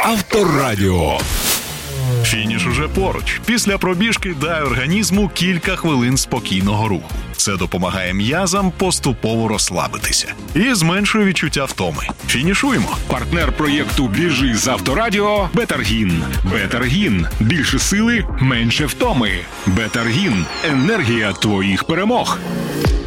Авторадіо. Фініш уже поруч. Після пробіжки дай організму кілька хвилин спокійного руху. Це допомагає м'язам поступово розслабитися і зменшує відчуття втоми. Фінішуємо. Партнер проєкту «Біжи з Авторадіо» – Бетаргін. Бетаргін. Більше сили, менше втоми. Бетаргін. Енергія твоїх перемог.